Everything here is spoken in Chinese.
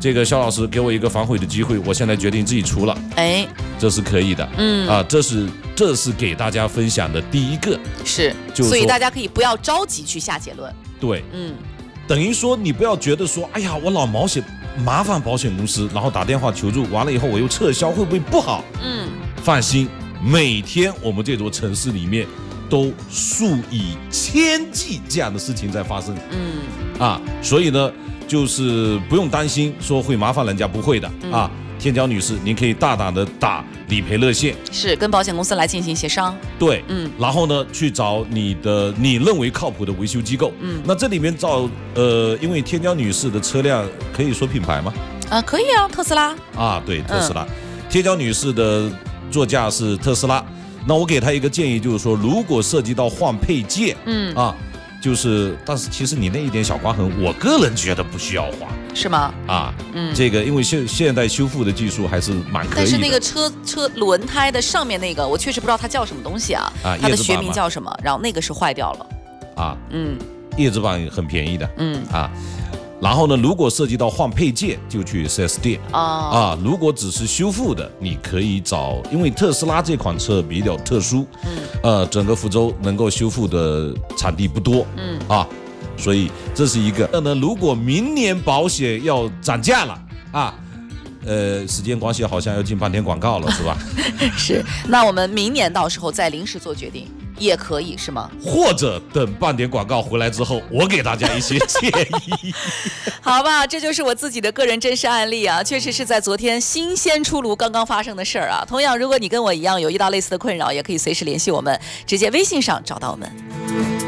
这个肖老师给我一个反悔的机会，我现在决定自己出了， 哎， 这是可以的，这是给大家分享的第一个， 是，所以大家可以不要着急去下结论， 对，等于说你不要觉得说，哎呀，我老麻烦保险公司，然后打电话求助，完了以后我又撤销，会不会不好？放心，每天我们这座城市里面都数以千计这样的事情在发生，所以呢，就是不用担心说会麻烦人家，不会的啊。天骄女士，您可以大胆的打理赔热线， 是跟保险公司来进行协商。 对，然后呢，去找你认为靠谱的维修机构。那这里面因为天骄女士的车辆可以说品牌吗？ 可以啊，特斯拉。 对，特斯拉。天骄女士的座驾是特斯拉，那我给她一个建议，就是说，如果涉及到换配件，但是其实你那一点小刮痕，我个人觉得不需要换， 是吗？ 这个因为现代修复的技术还是蛮可以的。 但是那个车轮胎的上面那个，我确实不知道它叫什么东西啊，它的学名叫什么？然后那个是坏掉了。 叶子板很便宜的，然后呢，如果涉及到换配件，就去 4S 店如果只是修复的，你可以找，因为特斯拉这款车比较特殊，整个福州能够修复的场地不多，所以这是一个。如果明年保险要涨价了时间关系好像要进半天广告了，是吧？ 是，那我们明年到时候再临时做决定。也可以是吗？ 或者等半点广告回来之后，我给大家一些建议。 好吧，这就是我自己的个人真实案例啊，确实是在昨天新鲜出炉刚刚发生的事儿啊。同样，如果你跟我一样有遇到类似的困扰，也可以随时联系我们，直接微信上找到我们。